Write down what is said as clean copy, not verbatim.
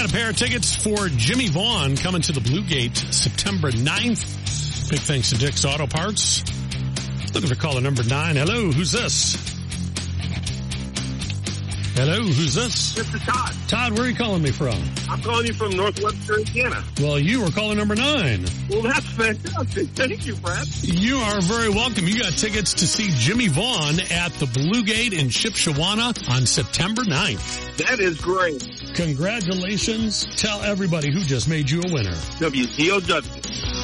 got a pair of tickets for Jimmy Vaughn coming to the Blue Gate September 9th. Big thanks to Dick's Auto Parts. Looking for caller number 9. Hello, who's this? Hello, who's this? Mr. Todd. Todd, where are you calling me from? I'm calling you from Northwestern Indiana. Well, you were caller number 9. Well, that's fantastic. Thank you, Brad. You are very welcome. You got tickets to see Jimmy Vaughn at the Blue Gate in Shipshewana on September 9th. That is great. Congratulations. Tell everybody who just made you a winner. WTOW.